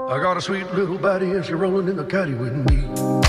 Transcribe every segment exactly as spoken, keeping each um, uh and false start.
I got a sweet little baddie and she's rolling in the caddy with me.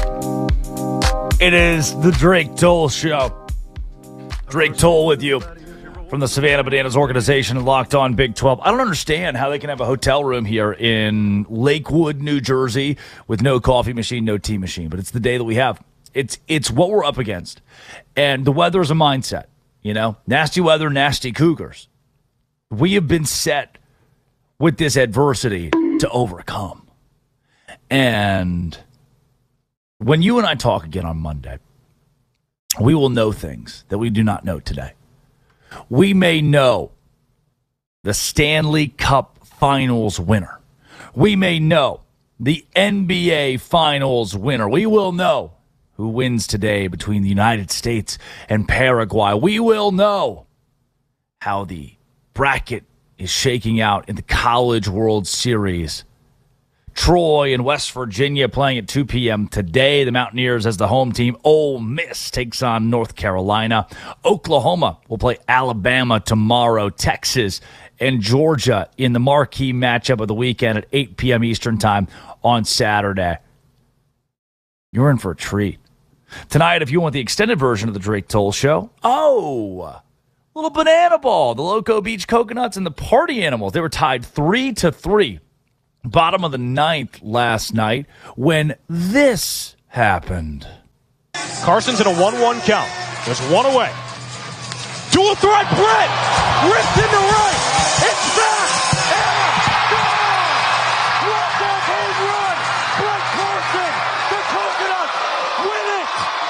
It is the Drake Toll Show. Drake Toll with you from the Savannah Bananas organization and Locked On Big twelve. I don't understand how they can have a hotel room here in Lakewood, New Jersey with no coffee machine, no tea machine, but it's the day that we have. It's it's what we're up against. And the weather is a mindset, you know? Nasty weather, nasty Cougars. We have been set with this adversity to overcome. And when you and I talk again on Monday, we will know things that we do not know today. We may know the Stanley Cup Finals winner. We may know the N B A Finals winner. We will know who wins today between the United States and Paraguay. We will know how the bracket is shaking out in the College World Series. Troy and West Virginia playing at two p.m. today. The Mountaineers as the home team. Ole Miss takes on North Carolina. Oklahoma will play Alabama tomorrow. Texas and Georgia in the marquee matchup of the weekend at eight p.m. Eastern time on Saturday. You're in for a treat. Tonight, if you want the extended version of the Drake Toll Show, oh, little banana ball. The Loco Beach Coconuts and the Party Animals. They were tied three to three. Bottom of the ninth last night when this happened. Carson's in a one one count. There's one away. Dual threat, Brett! Ripped into right! It's back! And gone! Walk-off home run! Brett Carson! The Coconuts win it!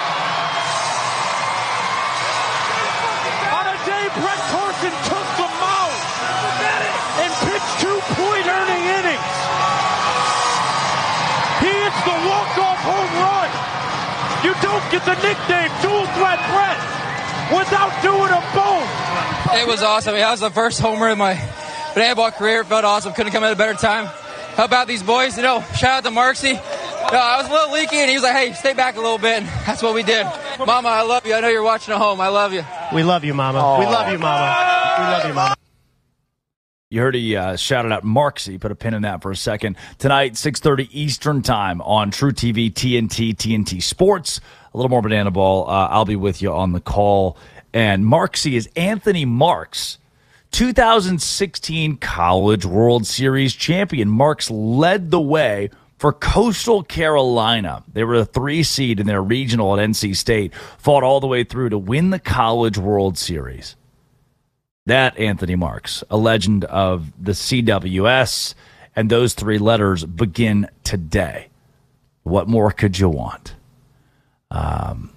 On a day Brett Carson took the mound and pitched two-point earning innings. The walk-off home run. You don't get the nickname Dual Threat Brett without doing them both. It was awesome. That was the first homer of my banana ball career. It felt awesome. Couldn't come at a better time. How about these boys? You know, shout out to Marksy. You know, I was a little leaky, and he was like, hey, stay back a little bit. And that's what we did. Mama, I love you. I know you're watching at home. I love you. We love you, Mama. Aww. We love you, Mama. We love you, Mama. You heard he uh, shouted out Marksy. Put a pin in that for a second. Tonight, six thirty Eastern time on True T V, T N T, T N T Sports. A little more banana ball. Uh, I'll be with you on the call. And Marksy is Anthony Marks, two thousand sixteen College World Series champion. Marks led the way for Coastal Carolina. They were a three seed in their regional at N C State. Fought all the way through to win the College World Series. That Anthony Marks, a legend of the C W S, and those three letters begin today. What more could you want? Um,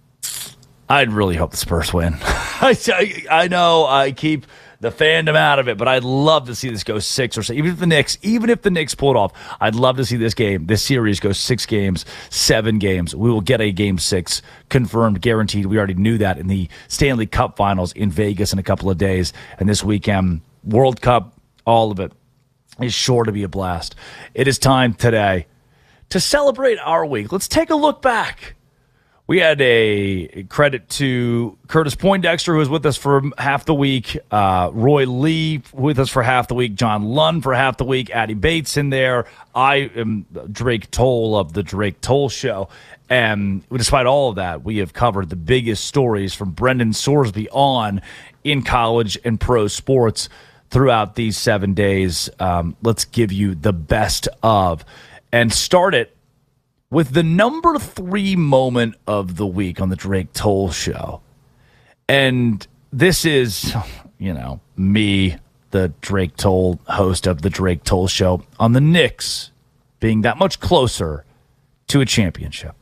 I'd really hope the Spurs win. I, I know I keep the fandom out of it, but I'd love to see this go six or seven. Even if the Knicks, even if the Knicks pull it off, I'd love to see this game, this series go six games, seven games. We will get a game six confirmed, guaranteed. We already knew that in the Stanley Cup Finals in Vegas in a couple of days. And this weekend, World Cup, all of it is sure to be a blast. It is time today to celebrate our week. Let's take a look back. We had a credit to Curtis Poindexter, who was with us for half the week, uh, Roy Lee with us for half the week, John Lund for half the week, Addie Bates in there. I am Drake Toll of the Drake Toll Show. And despite all of that, we have covered the biggest stories from Brendan Sorsby on in college and pro sports throughout these seven days. Um, let's give you the best of and start it with the number three moment of the week on the Drake Toll Show. And this is, you know, me, the Drake Toll host of the Drake Toll Show, on the Knicks being that much closer to a championship.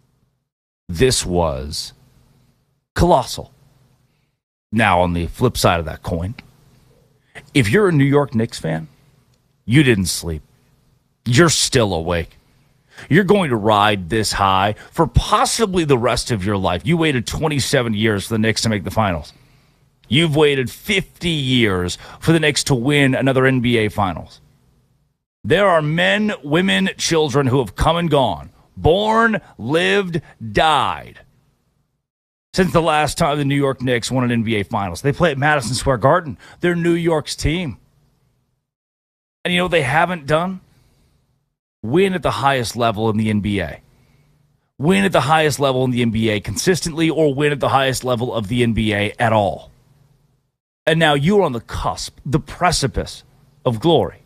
This was colossal. Now, on the flip side of that coin, if you're a New York Knicks fan, you didn't sleep. You're still awake. You're going to ride this high for possibly the rest of your life. You waited twenty-seven years for the Knicks to make the finals. You've waited fifty years for the Knicks to win another N B A Finals. There are men, women, children who have come and gone, born, lived, died, since the last time the New York Knicks won an N B A Finals. They play at Madison Square Garden. They're New York's team. And you know what they haven't done? win at the highest level in the N B A. Win at the highest level in the N B A consistently, or win at the highest level of the N B A at all. And now you're on the cusp, the precipice of glory.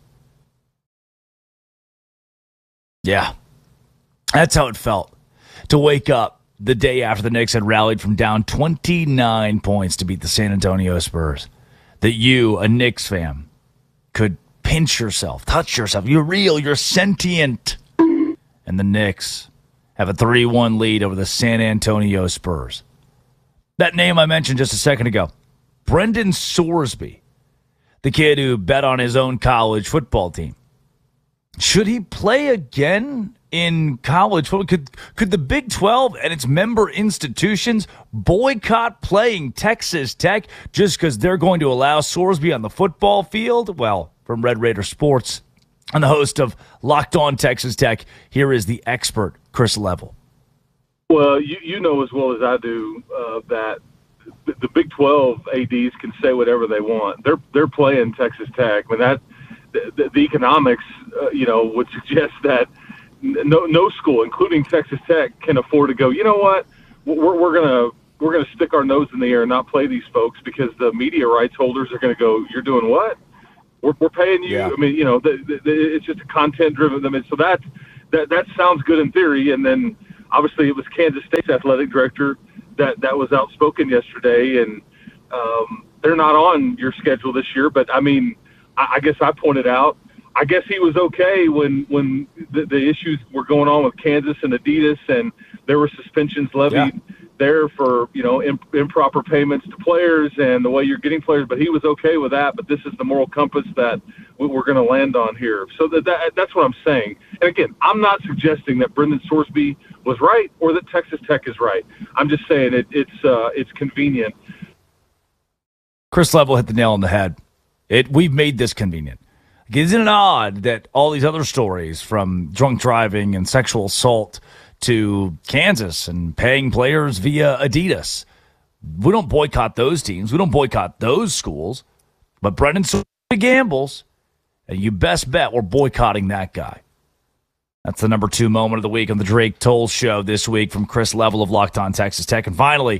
Yeah, that's how it felt to wake up the day after the Knicks had rallied from down twenty-nine points to beat the San Antonio Spurs. That you, a Knicks fan, could pinch yourself, touch yourself. You're real, you're sentient. And the Knicks have a three one lead over the San Antonio Spurs. That name I mentioned just a second ago, Brendan Sorsby, the kid who bet on his own college football team. Should he play again in college football? Could, could the Big twelve and its member institutions boycott playing Texas Tech just because they're going to allow Sorsby on the football field? Well, from Red Raider Sports and the host of Locked On Texas Tech, here is the expert, Chris Level. Well, you, you know as well as I do uh, that the, the Big twelve A Ds can say whatever they want. They're they're playing Texas Tech. I mean, that the, the economics, uh, you know, would suggest that no no school, including Texas Tech, can afford to go, you know what, we're we're gonna we're gonna stick our nose in the air and not play these folks because the media rights holders are gonna go, you're doing what? We're we're paying you. Yeah. I mean, you know, the, the, the, it's just a content driven. I mean, so that that that sounds good in theory, and then obviously it was Kansas State's athletic director that that was outspoken yesterday, and um, they're not on your schedule this year. But I mean, I, I guess I pointed out. I guess he was okay when when the, the issues were going on with Kansas and Adidas, and there were suspensions levied yeah. there for, you know, imp, improper payments to players and the way you're getting players. But he was okay with that. But this is the moral compass that we're going to land on here. So that, that that's what I'm saying. And again, I'm not suggesting that Brendan Sorsby was right or that Texas Tech is right. I'm just saying it, it's uh, it's convenient. Chris Level hit the nail on the head. It we've made this convenient. Isn't it odd that all these other stories, from drunk driving and sexual assault to Kansas and paying players via Adidas, we don't boycott those teams. We don't boycott those schools. But Brendan Sorsby gambles, and you best bet we're boycotting that guy. That's the number two moment of the week on the Drake Toll Show this week from Chris Level of Locked On Texas Tech. And finally,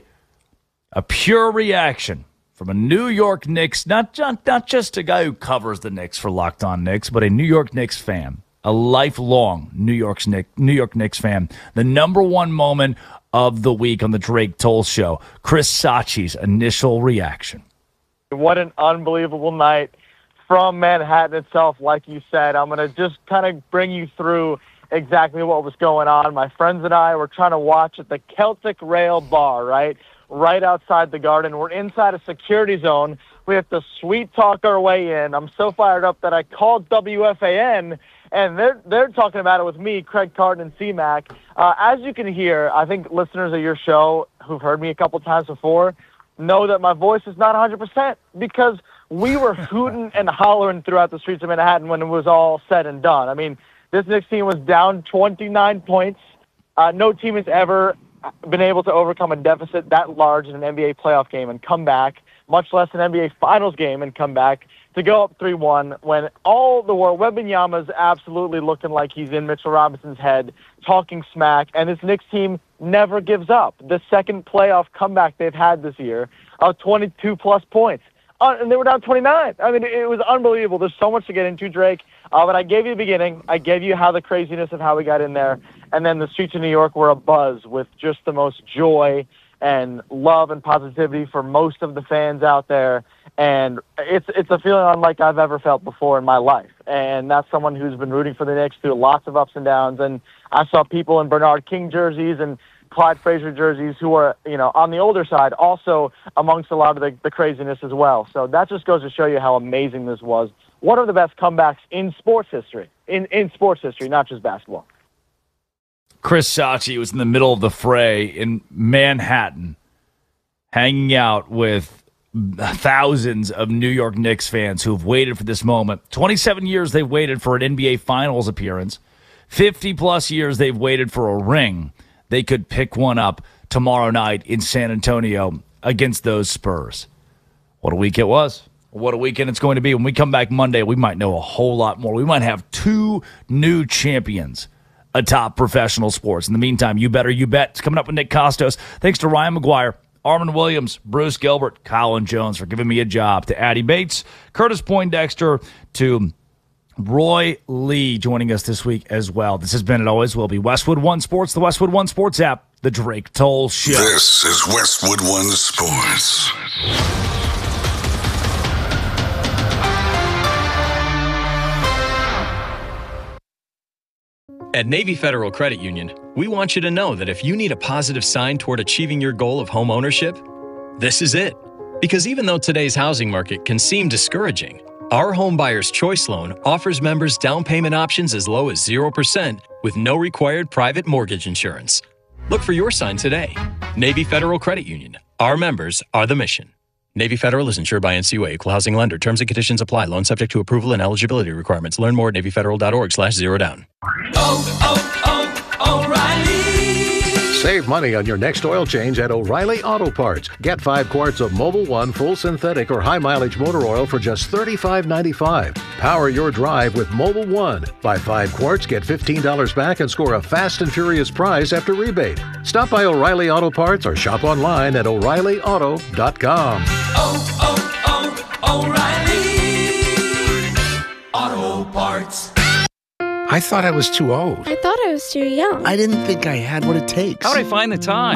a pure reaction from a New York Knicks, not, not, not just a guy who covers the Knicks for Locked On Knicks, but a New York Knicks fan, a lifelong New York's Knicks, New York Knicks fan. The number one moment of the week on the Drake Toll Show, Chris Sachi's initial reaction. What an unbelievable night from Manhattan itself, like you said. I'm going to just kind of bring you through exactly what was going on. My friends and I were trying to watch at the Celtic Rail Bar, right? Right outside the Garden. We're inside a security zone. We have to sweet talk our way in. I'm so fired up that I called W F A N, and they're they're talking about it with me, Craig Carton, and C-Mac. Uh, as you can hear, I think listeners of your show who've heard me a couple times before know that my voice is not one hundred percent because we were hooting and hollering throughout the streets of Manhattan when it was all said and done. I mean, this Knicks team was down twenty-nine points. Uh, no team has ever been able to overcome a deficit that large in an N B A playoff game and come back, much less an N B A Finals game and come back to go up three one when all the world, Wembanyama's absolutely looking like he's in Mitchell Robinson's head, talking smack, and this Knicks team never gives up. The second playoff comeback they've had this year of twenty-two plus points. Uh, and they were down twenty-nine. I mean, it, it was unbelievable. There's so much to get into, Drake. Uh, but I gave you the beginning. I gave you how the craziness of how we got in there. And then the streets of New York were abuzz with just the most joy and love and positivity for most of the fans out there. And it's it's a feeling unlike I've ever felt before in my life. And that's someone who's been rooting for the Knicks through lots of ups and downs. And I saw people in Bernard King jerseys and Clyde Frazier jerseys who are, you know, on the older side, also amongst a lot of the, the craziness as well. So that just goes to show you how amazing this was. One of the best comebacks in sports history, in, in sports history, not just basketball. Chris Sachi was in the middle of the fray in Manhattan, hanging out with thousands of New York Knicks fans who have waited for this moment. twenty-seven years they've waited for an N B A Finals appearance. fifty-plus years they've waited for a ring. They could pick one up tomorrow night in San Antonio against those Spurs. What a week it was. What a weekend it's going to be. When we come back Monday, we might know a whole lot more. We might have two new champions atop professional sports. In the meantime, You Better You Bet. It's coming up with Nick Costos. Thanks to Ryan McGuire, Armin Williams, Bruce Gilbert, Colin Jones for giving me a job, to Addie Bates, Curtis Poindexter, to Roy Lee joining us this week as well. This has been, it always will be, Westwood One Sports, the Westwood One Sports app, the Drake Toll Show. This is Westwood One Sports. At Navy Federal Credit Union, we want you to know that if you need a positive sign toward achieving your goal of home ownership, this is it. Because even though today's housing market can seem discouraging, our Home Buyer's Choice Loan offers members down payment options as low as zero percent with no required private mortgage insurance. Look for your sign today. Navy Federal Credit Union. Our members are the mission. Navy Federal is insured by N C U A, Equal Housing Lender. Terms and conditions apply. Loan subject to approval and eligibility requirements. Learn more at NavyFederal.org slash zero down. Oh, oh, O'Reilly! Save money on your next oil change at O'Reilly Auto Parts. Get five quarts of Mobil One full synthetic or high mileage motor oil for just thirty-five ninety-five. Power your drive with Mobil One. Buy five quarts, get fifteen dollars back, and score a fast and furious prize after rebate. Stop by O'Reilly Auto Parts or shop online at O'Reilly Auto dot com. Oh, oh, oh, O'Reilly Auto Parts. I thought I was too old. I thought I was too young. I didn't think I had what it takes. How'd I find the time?